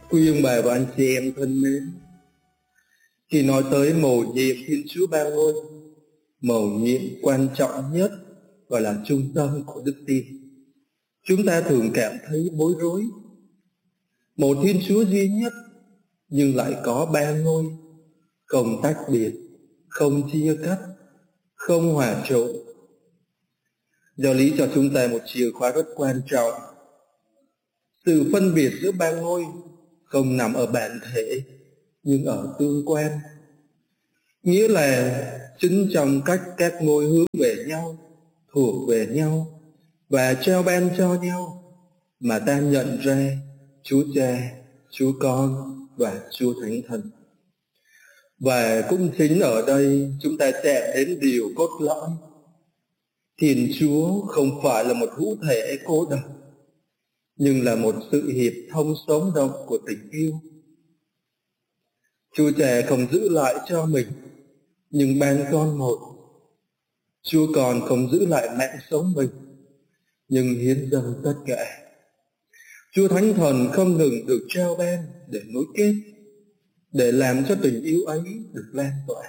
Quý ông bà và anh chị em thân mến, khi nói tới mầu nhiệm Thiên Chúa Ba Ngôi, mầu nhiệm quan trọng nhất và là trung tâm của đức tin, chúng ta thường cảm thấy bối rối. Một Thiên Chúa duy nhất nhưng lại có ba ngôi, không tách biệt, không chia cắt, không hòa trộn. Giáo lý cho chúng ta một chìa khóa rất quan trọng. Sự phân biệt giữa ba ngôi không nằm ở bản thể nhưng ở tương quan, nghĩa là chính trong cách các ngôi hướng về nhau, thuộc về nhau và trao ban cho nhau mà ta nhận ra Chúa Cha, Chúa Con và Chúa Thánh Thần. Và cũng chính ở đây chúng ta chạm đến điều cốt lõi. Thiên Chúa không phải là một hữu thể cô độc, nhưng là một sự hiệp thông sống động của tình yêu. Chúa Cha không giữ lại cho mình, nhưng ban con một. Chúa Con không giữ lại mạng sống mình, nhưng hiến dâng tất cả. Chúa Thánh Thần không ngừng được trao ban để nối kết, để làm cho tình yêu ấy được lan tỏa.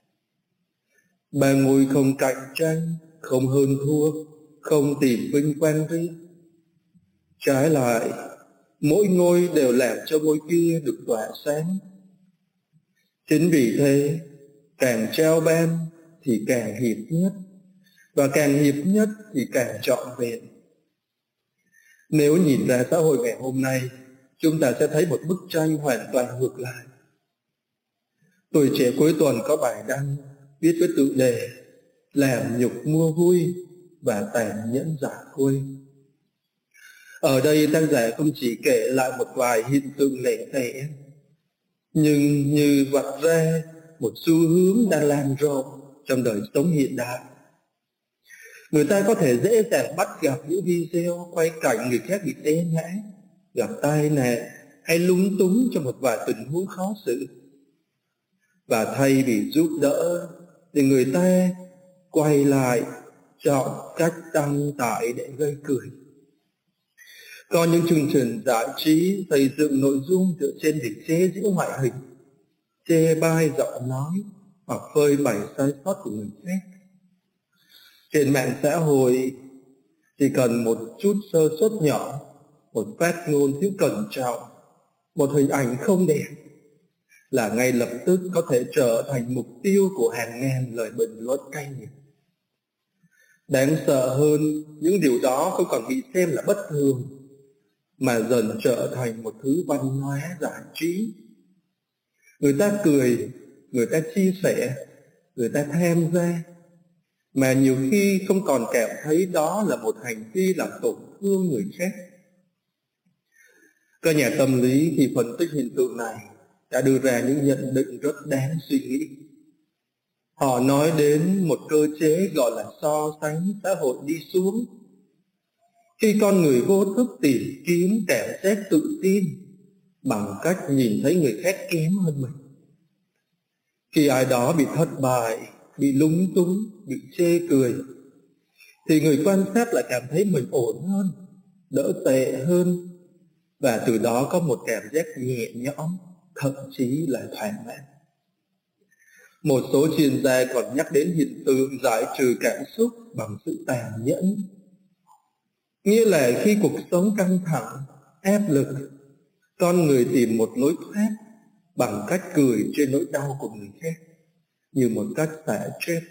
Ba ngôi không cạnh tranh, không hơn thua, không tìm vinh quang riêng. Trái lại, mỗi ngôi đều làm cho ngôi kia được tỏa sáng. Chính vì thế, càng trao ban thì càng hiệp nhất, và càng hiệp nhất thì càng trọn vẹn. Nếu nhìn ra xã hội ngày hôm nay, chúng ta sẽ thấy một bức tranh hoàn toàn ngược lại. Tuổi Trẻ cuối tuần có bài đăng viết với tựa đề Làm nhục mua vui và tàn nhẫn giả khuây. Ở đây tác giả không chỉ kể lại một vài hiện tượng lẻ tẻ, nhưng như vạch ra một xu hướng đang lan rộng trong đời sống hiện đại. Người ta có thể dễ dàng bắt gặp những video quay cảnh người khác bị té ngã, gặp tai nạn hay lúng túng trong một vài tình huống khó xử. Và thay vì giúp đỡ thì người ta quay lại chọn cách đăng tải để gây cười. Có những chương trình giải trí xây dựng nội dung dựa trên việc chế giễu ngoại hình, chê bai giọng nói hoặc phơi bày sai sót của người khác. Trên mạng xã hội chỉ cần một chút sơ suất nhỏ, một phát ngôn thiếu cẩn trọng, một hình ảnh không đẹp là ngay lập tức có thể trở thành mục tiêu của hàng ngàn lời bình luận cay nghiệt. Đáng sợ hơn, những điều đó không còn bị xem là bất thường, mà dần trở thành một thứ văn hóa giải trí. Người ta cười, người ta chia sẻ, người ta tham gia, mà nhiều khi không còn cảm thấy đó là một hành vi làm tổn thương người khác. Các nhà tâm lý khi phân tích hiện tượng này đã đưa ra những nhận định rất đáng suy nghĩ. Họ nói đến một cơ chế gọi là so sánh xã hội đi xuống. Khi con người vô thức tìm kiếm cảm giác tự tin bằng cách nhìn thấy người khác kém hơn mình. Khi ai đó bị thất bại, bị lúng túng, bị chê cười, thì người quan sát lại cảm thấy mình ổn hơn, đỡ tệ hơn, và từ đó có một cảm giác nhẹ nhõm, thậm chí là thoải mái. Một số chuyên gia còn nhắc đến hiện tượng giải trừ cảm xúc bằng sự tàn nhẫn. Nghĩa là khi cuộc sống căng thẳng, áp lực, con người tìm một lối thoát bằng cách cười trên nỗi đau của người khác, như một cách xả stress.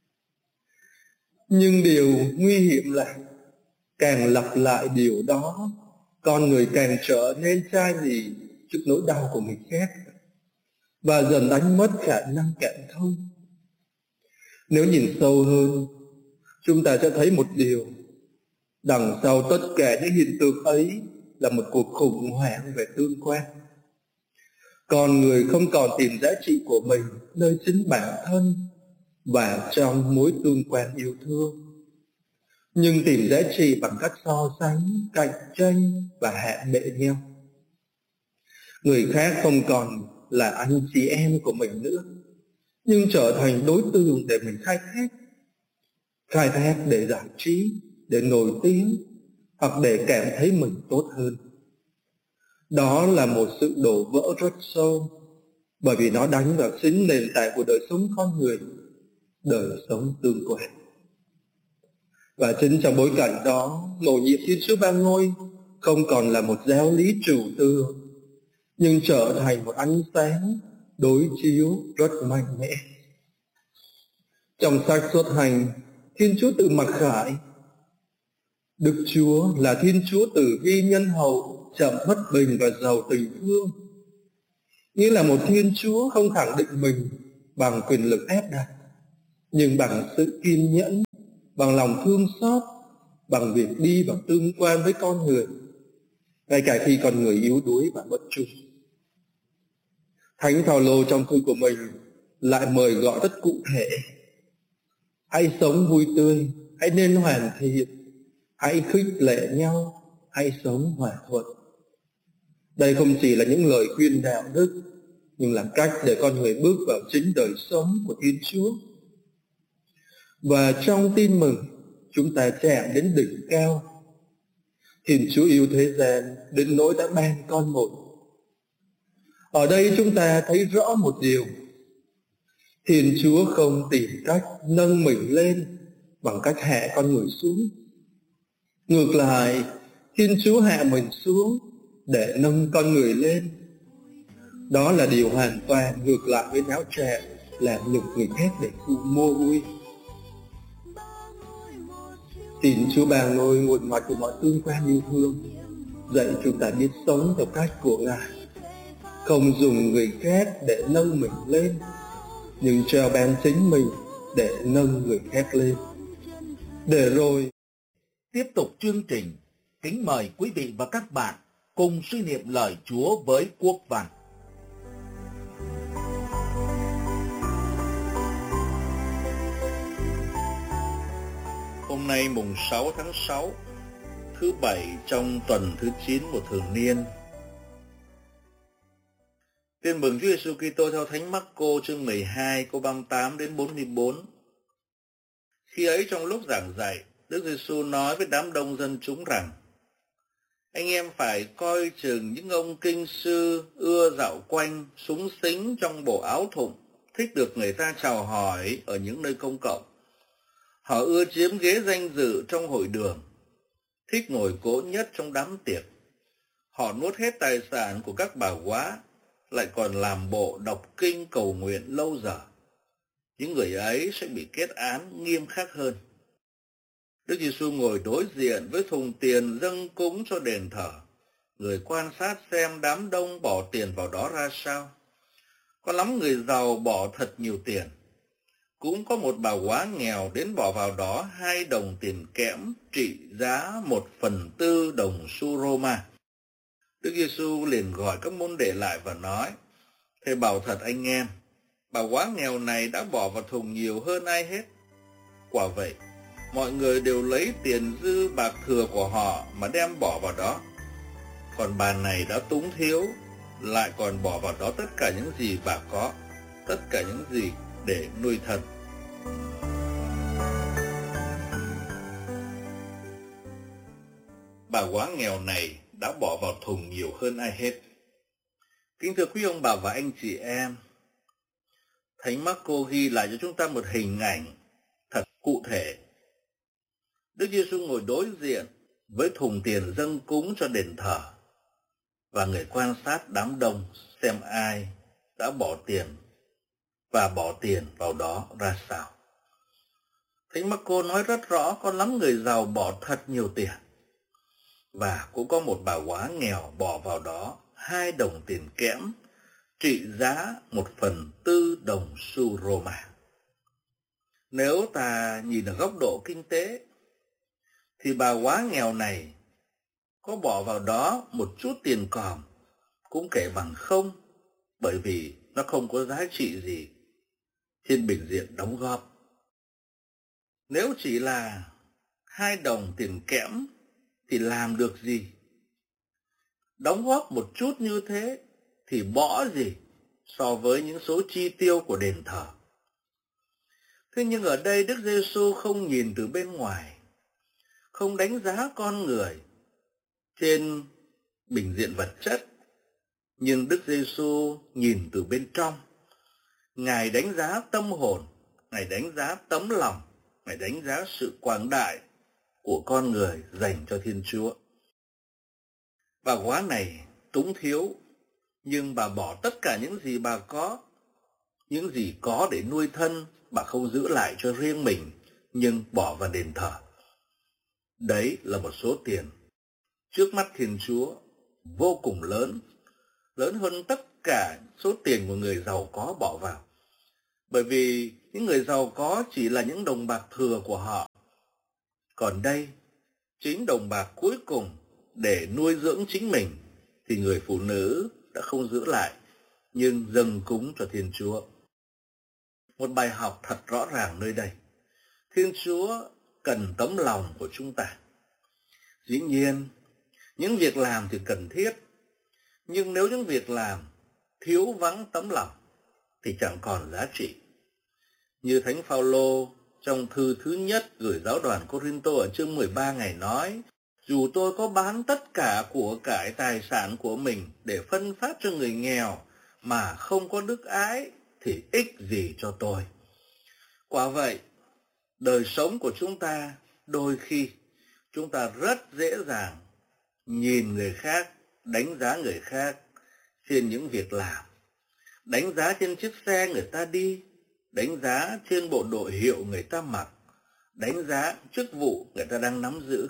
Nhưng điều nguy hiểm là càng lặp lại điều đó, con người càng trở nên chai lì trước nỗi đau của người khác và dần đánh mất khả năng cảm thông. Nếu nhìn sâu hơn, chúng ta sẽ thấy một điều: đằng sau tất cả những hiện tượng ấy là một cuộc khủng hoảng về tương quan. Con người không còn tìm giá trị của mình nơi chính bản thân và trong mối tương quan yêu thương, nhưng tìm giá trị bằng cách so sánh, cạnh tranh và hạ bệ nhau. Người khác không còn là anh chị em của mình nữa, nhưng trở thành đối tượng để mình khai thác để giải trí, để nổi tiếng, hoặc để cảm thấy mình tốt hơn. Đó là một sự đổ vỡ rất sâu, bởi vì nó đánh vào chính nền tảng của đời sống con người, đời sống tương quan. Và chính trong bối cảnh đó, mầu nhiệm Thiên Chúa Ba Ngôi không còn là một giáo lý chủ tư, nhưng trở thành một ánh sáng đối chiếu rất mạnh mẽ. Trong sách Xuất Hành, Thiên Chúa tự mặc khải: Đức Chúa là Thiên Chúa tử vi nhân hậu, chậm bất bình và giàu tình thương. Nghĩa là một Thiên Chúa không khẳng định mình bằng quyền lực ép đặt, nhưng bằng sự kiên nhẫn, bằng lòng thương xót, bằng việc đi vào tương quan với con người, ngay cả khi con người yếu đuối và bất trung. Thánh Phaolô trong thư của mình lại mời gọi rất cụ thể: hãy sống vui tươi, hãy nên hoàn thiện, hãy khích lệ nhau, hãy sống hòa thuận. Đây không chỉ là những lời khuyên đạo đức, nhưng là cách để con người bước vào chính đời sống của Thiên Chúa. Và trong Tin Mừng, chúng ta chạm đến đỉnh cao. Thiên Chúa yêu thế gian đến nỗi đã ban con một. Ở đây chúng ta thấy rõ một điều: Thiên Chúa không tìm cách nâng mình lên bằng cách hạ con người xuống. Ngược lại, Thiên Chúa hạ mình xuống để nâng con người lên. Đó là điều hoàn toàn ngược lại với náo trạng làm nhục người khác để mua vui. Xin Chúa Ba Ngôi, nguồn mạch của mọi tương quan yêu thương, dạy chúng ta biết sống theo cách của Ngài, không dùng người khác để nâng mình lên, nhưng trao ban chính mình để nâng người khác lên. Để rồi tiếp tục chương trình, kính mời quý vị và các bạn cùng suy niệm lời Chúa với Quốc Văn. Hôm nay mùng 6 tháng 6, thứ Bảy trong tuần thứ 9 của thường niên. Tin mừng Chúa Giêsu Kitô theo Thánh Mác-cô chương 12 câu 38 đến 44. Khi ấy trong lúc giảng dạy, Đức Giêsu nói với đám đông dân chúng rằng: anh em phải coi chừng những ông kinh sư ưa dạo quanh, súng xính trong bộ áo thụng, thích được người ta chào hỏi ở những nơi công cộng. Họ ưa chiếm ghế danh dự trong hội đường, thích ngồi cỗ nhất trong đám tiệc. Họ nuốt hết tài sản của các bà góa, lại còn làm bộ đọc kinh cầu nguyện lâu giờ. Những người ấy sẽ bị kết án nghiêm khắc hơn. Đức Giêsu ngồi đối diện với thùng tiền dâng cúng cho đền thờ. Người quan sát xem đám đông bỏ tiền vào đó ra sao. Có lắm người giàu bỏ thật nhiều tiền. Cũng có một bà góa nghèo đến bỏ vào đó 2 đồng tiền kẽm trị giá 1/4 đồng xu Roma. Đức Giêsu liền gọi các môn đệ lại và nói: thầy bảo thật anh em, bà góa nghèo này đã bỏ vào thùng nhiều hơn ai hết. Quả vậy, mọi người đều lấy tiền dư bạc thừa của họ mà đem bỏ vào đó. Còn bà này đã túng thiếu, lại còn bỏ vào đó tất cả những gì bà có, tất cả những gì để nuôi thân. Bà góa nghèo này đã bỏ vào thùng nhiều hơn ai hết. Kính thưa quý ông bà và anh chị em, Thánh Mác-cô ghi lại cho chúng ta một hình ảnh thật cụ thể. Đức Giêsu ngồi đối diện với thùng tiền dâng cúng cho đền thờ, và người quan sát đám đông xem ai đã bỏ tiền và bỏ tiền vào đó ra sao. Thánh Mác-cô nói rất rõ có lắm người giàu bỏ thật nhiều tiền, và cũng có một bà góa nghèo bỏ vào đó 2 đồng tiền kẽm trị giá 1/4 đồng xu Roma. Nếu ta nhìn ở góc độ kinh tế, thì bà góa nghèo này có bỏ vào đó một chút tiền còm cũng kể bằng không, bởi vì nó không có giá trị gì trên bình diện đóng góp. Nếu chỉ là 2 đồng tiền kẽm thì làm được gì? Đóng góp một chút như thế thì bỏ gì so với những số chi tiêu của đền thờ. Thế nhưng ở đây Đức Giêsu không nhìn từ bên ngoài, không đánh giá con người trên bình diện vật chất Nhưng Đức Giêsu nhìn từ bên trong. Ngài đánh giá tâm hồn, Ngài đánh giá tấm lòng, Ngài đánh giá sự quảng đại của con người dành cho Thiên Chúa. Bà góa này túng thiếu, nhưng bà bỏ tất cả những gì bà có, những gì có để nuôi thân, bà không giữ lại cho riêng mình, nhưng bỏ vào đền thờ. Đấy là một số tiền trước mắt Thiên Chúa vô cùng lớn, lớn hơn tất cả số tiền của người giàu có bỏ vào. Bởi vì những người giàu có chỉ là những đồng bạc thừa của họ. Còn đây, chính đồng bạc cuối cùng để nuôi dưỡng chính mình thì người phụ nữ đã không giữ lại, nhưng dâng cúng cho Thiên Chúa. Một bài học thật rõ ràng nơi đây. Thiên Chúa cần tấm lòng của chúng ta. Dĩ nhiên, những việc làm thì cần thiết, nhưng nếu những việc làm thiếu vắng tấm lòng thì chẳng còn giá trị. Như Thánh Phaolô trong thư thứ nhất gửi giáo đoàn Cô-rinh-tô ở chương 13 Ngài nói: dù tôi có bán tất cả của cải tài sản của mình để phân phát cho người nghèo mà không có đức ái thì ích gì cho tôi. Quả vậy, đời sống của chúng ta đôi khi chúng ta rất dễ dàng nhìn người khác, đánh giá người khác trên những việc làm, đánh giá trên chiếc xe người ta đi, đánh giá trên bộ đội hiệu người ta mặc, đánh giá chức vụ người ta đang nắm giữ.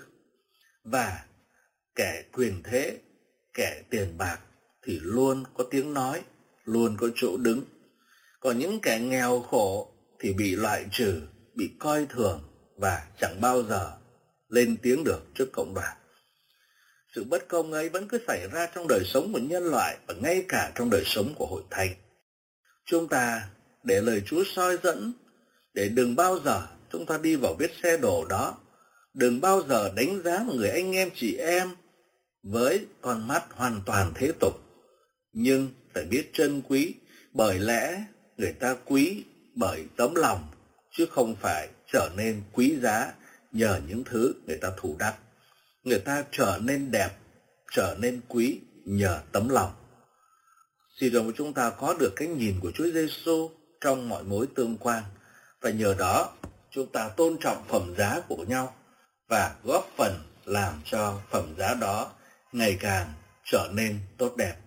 Và kẻ quyền thế, kẻ tiền bạc thì luôn có tiếng nói, luôn có chỗ đứng. Còn những kẻ nghèo khổ thì bị loại trừ, bị coi thường và chẳng bao giờ lên tiếng được trước cộng đoàn. Sự bất công ấy vẫn cứ xảy ra trong đời sống của nhân loại và ngay cả trong đời sống của hội thánh. Chúng ta để lời Chúa soi dẫn, để đừng bao giờ chúng ta đi vào vết xe đổ đó, đừng bao giờ đánh giá một người anh em chị em với con mắt hoàn toàn thế tục, nhưng phải biết trân quý, bởi lẽ người ta quý bởi tấm lòng, chứ không phải trở nên quý giá nhờ những thứ người ta thủ đắc. Người ta trở nên đẹp, trở nên quý nhờ tấm lòng. Xin rồi chúng ta có được cái nhìn của Chúa Giêsu trong mọi mối tương quan, và nhờ đó chúng ta tôn trọng phẩm giá của nhau và góp phần làm cho phẩm giá đó ngày càng trở nên tốt đẹp.